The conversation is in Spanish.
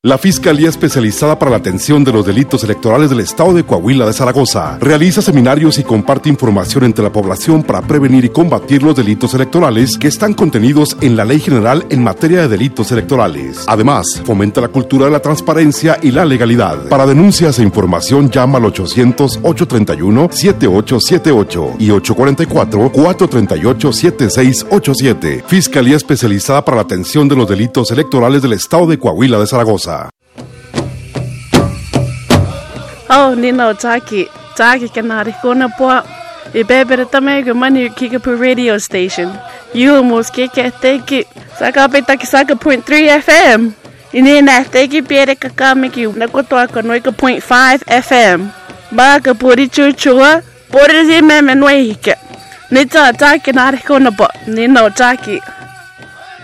La Fiscalía Especializada para la Atención de los Delitos Electorales del Estado de Coahuila de Zaragoza realiza seminarios y comparte información entre la población para prevenir y combatir los delitos electorales que están contenidos en la Ley General en materia de delitos electorales. Además, fomenta la cultura de la transparencia y la legalidad. Para denuncias e información llama al 800-831-7878 y 844-438-7687. Fiscalía Especializada para la Atención de los Delitos Electorales del Estado de Coahuila de Zaragoza. Oh, Nino, Taki Kanari, Kona Po, a baby Tamega money Kickapoo radio station. You almost kick it, take it, Sakapitaki Saka 0.3 FM. In that, take it, Pierre Kakamiki, Nakotoaka Noika 0.5 FM. Baka Puri Chuchua, Puri Zimem and Wake. Nita Taki Nari Kona Po, Nino Taki.